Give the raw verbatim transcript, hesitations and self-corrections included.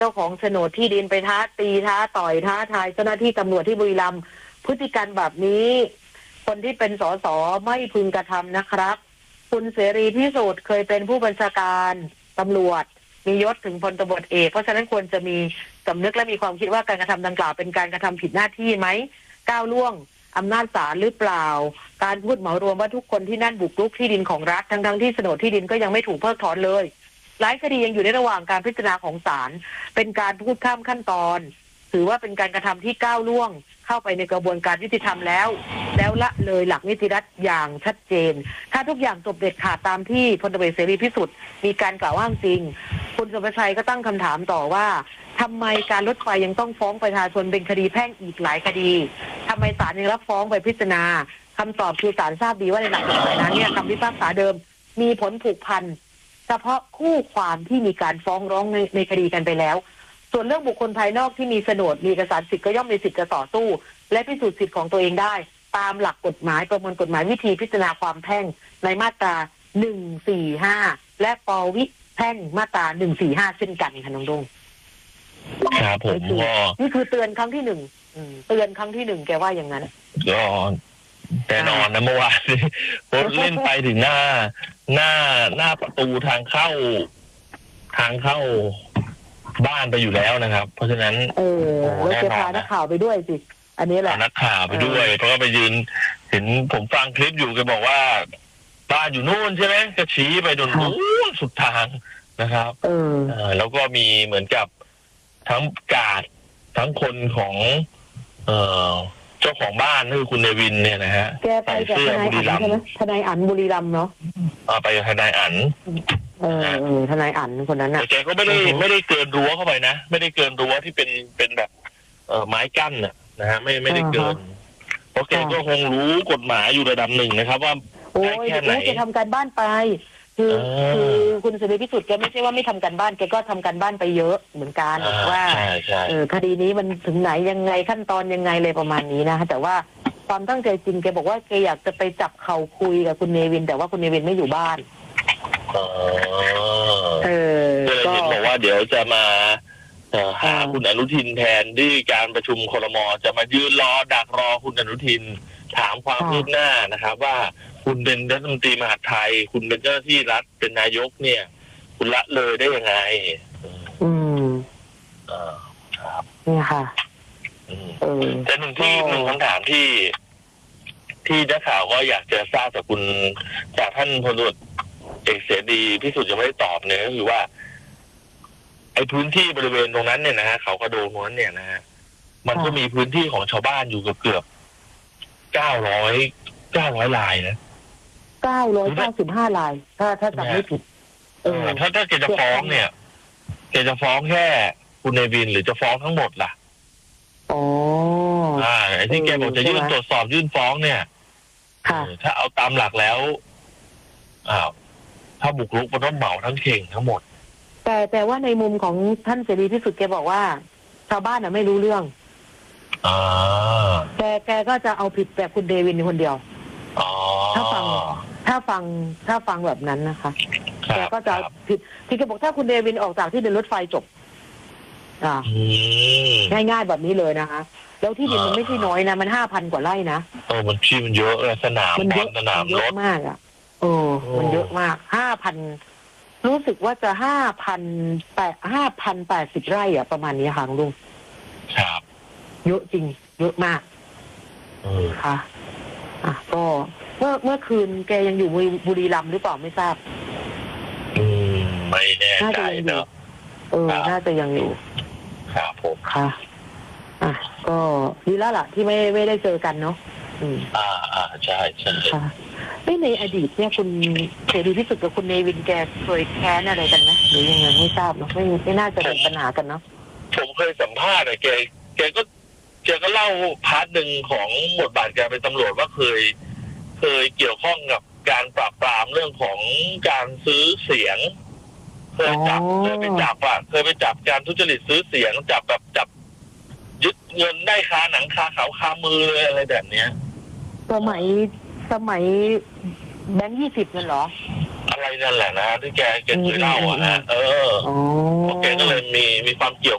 เจ้าของโฉนดที่ดินไปท้าตีท้าต่อยท้าทายเจ้าหน้าที่ตำรวจที่บุรีรัมย์พฤติกรรมแบบนี้คนที่เป็นสสไม่พึงกระทำนะครับคุณเสรีพิสุทธิ์เคยเป็นผู้บัญชาการตำรวจมียศถึงพลตำรวจเอกเพราะฉะนั้นควรจะมีสำนึกและมีความคิดว่าการกระทำดังกล่าวเป็นการกระทำผิดหน้าที่ไหมก้าวล่วงอำนาจศาลหรือเปล่าการพูดเหมารวมว่าทุกคนที่นั่นบุกรุกที่ดินของรัฐทั้งทั้งที่โฉนดที่ดินก็ยังไม่ถูกเพิกถอนเลยหลายคดียังอยู่ในระหว่างการพิจารณาของศาลเป็นการพูดข้ามขั้นตอนถือว่าเป็นการกระทำที่ก้าวล่วงเข้าไปในกระบวนการยุติธรรมแล้วแล้วละเลยหลักนิติรัฐอย่างชัดเจนถ้าทุกอย่างจบเด็ดขาดตามที่พลตำรวจเสรีพิสุทธิ์มีการกล่าวอ้างจริงคุณสุภชัยก็ตั้งคำถามต่อว่าทำไมการรถไฟยังต้องฟ้องประชาชนเป็นคดีแพ่งอีกหลายคดีทำไมศาลยังรับฟ้องไปพิจารณาคำตอบคือศาลทราบดีว่าในหลักกฎหมายนั้นเนี่ยคำพิพากษาเดิมมีผลผูกพันเฉพาะคู่ความที่มีการฟ้องร้องในในคดีกันไปแล้วส่วนเรื่องบุคคลภายนอกที่มีโฉนดมีเอกสารสิทธิ์ก็ย่อมมีสิทธิ์จะต่อสู้และพิสูจน์สิทธิ์ของตัวเองได้ตามหลักกฎหมายประมวลกฎหมายวิธีพิจารณาความแพ่งในมาตราหนึ่งสี่ห้าและปวิแพ่งมาตราหนึ่งสี่ห้าเช่นกันค่ะน้องดงครับผมก็นี่คือเตือนครั้งที่หนึ่งเตือนครั้งที่หนึ่งแกว่าอย่างนั้นก็แน่นอนนะเมื่อวานรถเล่นไปถึงหน้าหน้าหน้าประตูทางเข้าทางเข้าบ้านไปอยู่แล้วนะครับเพราะฉะนั้นเออแล้วจะพานักข่าวไปด้วยสิอันนี้แหละนักข่าวไปด้วยเพราะว่าไปยืนเห็นผมฟังคลิปอยู่แกบอกว่าบ้านอยู่นู่นใช่ไหมก็ชี้ไปจนนู่นสุดทางนะครับเออแล้วก็มีเหมือนกับทั้งกาดทั้งคนของเอ่อเจ้าของบ้านคือคุณเนวินเนี่ยนะฮะแกไปกับทนายอั๋นใช่ไหมทนายอั๋นบุรีรัมย์เนาะอ่าไปกับทนายอั๋นเออทนายอั๋นคนนั้นน่ะแต่แกก็ไม่ได้ไม่ได้เกินรั้วเข้าไปนะไม่ได้เกินรั้วที่เป็นเป็นแบบเอ่อไม้กั้นน่ะนะฮะไม่ไม่ได้เกินเพราะแกก็คงรู้กฎหมายอยู่ระดับหนึ่งนะครับว่าได้แค่ไหนจะทำการบ้านไปคือคือคุณเสรีพิสุทธิ์แกไม่ใช่ว่าไม่ทำการบ้านแกก็ทำการบ้านไปเยอะเหมือนกันว่าเออคดีนี้มันถึงไหนยังไงขั้นตอนยังไงเลยประมาณนี้นะแต่ว่าความตั้งใจจริงแกบอกว่าแกอยากจะไปจับเข่าคุยกับคุณเนวินแต่ว่าคุณเนวินไม่อยู่บ้านเออก็บอกว่าเดี๋ยวจะมาหาคุณอนุทินแทนที่การประชุมครม.จะมายืนรอดักรอคุณอนุทินถามความคืบหน้านะครับว่าคุณเป็นรัฐมนตรีมหาดไทยคุณเป็นเจ้าหน้าที่รัฐเป็นนายกเนี่ยคุณละเลยได้ยังไงอืมอ่าครับนี่ค่ะเออแต่หนึ่งที่หนึ่งคำถามที่ที่นักข่าวก็อยากจะทราบจากคุณจากท่านพลตำรวจเอกเสรีพิสุทธิ์ยังไม่ได้ตอบเนี่ยก็คือว่าไอ้พื้นที่บริเวณตรงนั้นเนี่ยนะฮะเขากระโดงนั้นเนี่ยนะฮะมันก็มีพื้นที่ของชาวบ้านอยู่เกือบเกือบเก้าร้อยเก้าร้อยลายนะเก้าร้อยเก้าสิบห้าลายถ้าถ้าจำไม่ผิดเออถ้าถ้าแกจะฟ้องเนี่ยแกจะฟ้องแค่คุณเนวินหรือจะฟ้องทั้งหมดล่ะอ๋ออ่าไอ้ที่แกบอกจะยื่นตรวจสอบยื่นฟ้องเนี่ยถ้าเอาตามหลักแล้วอ้าวถ้าบุกรุกมันต้องเหมาทั้งเข่งทั้งหมดแต่แต่ว่าในมุมของท่านเสรีพิสุทธิ์แกบอกว่าชาวบ้านน่ะไม่รู้เรื่องอ่าแกแกก็จะเอาผิดแบบคุณเดวินคนเดียวอ๋อถ้าฟังถ้าฟังถ้าฟังแบบนั้นนะคะแกก็จะผิดที่แกบอกถ้าคุณเดวินออกจากที่ดินรถไฟจบอ่าง่ายๆแบบนี้เลยนะคะแล้วที่ดินมันไม่ใช่น้อยนะมันห้าพันกว่าไร่นะเออมันที่มันเยอะสนามมันเยอะสนามเยอะมากอ่ะโอ้มันเยอะมากห้าพันรู้สึกว่าจะห้าพันแปดห้าพันแปดสิบไร่อ่ะประมาณนี้ค่ะลุงครับเยอะจริงเยอะมากค่ะอ่ะก็เมื่อเมื่อคืนแกยังอยู่บุรีรัมย์หรือเปล่าไม่ทราบอืมไม่แน่ใจเนอะเออน่าจะยังอยู่ครับผมค่ะอ่ะก็ดีแล้วล่ะที่ไม่ไม่ได้เจอกันเนาะอืมอ่าอ่าใช่ใช่ค่ะในอดีตเนี่ยคุณเสรีพิสุทธิ์กับคุณเนวินแกเคยแค้นอะไรกันไหมหรือยังไงไม่ทราบเนาะไม่ไม่น่าจะเป็นปัญหากันเนาะผมเคยสัมภาษณ์อะแกแกก็แกก็เล่าพาร์ทหนึ่งของบทบาทแกเป็นตำรวจว่าเคยเคยเกี่ยวข้องกับการปราบปรามเรื่องของการซื้อเสียงเคยจับเคยไปจับอะเคยไปจับการทุจริตซื้อเสียงจับแบบจับยึดเงินได้คาหนังคาเขาคามือเลยอะไรแบบเนี้ยสมัยสมัยแบงค์ยี่สิบนั่นเหรออะไรนั่นแหละนะที่แกแกเคยเล่าอ่ะนะเออแกก็เลยมีมีความเกี่ยว